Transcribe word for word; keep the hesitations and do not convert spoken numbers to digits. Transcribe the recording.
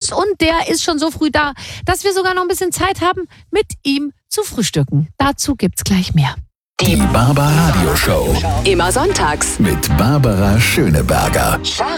los und der ist schon so früh da, dass wir sogar noch ein bisschen Zeit haben, mit ihm zu frühstücken. Dazu gibt's gleich mehr. Die Barbara Radio Show. Immer sonntags. Mit Barbara Schöneberger.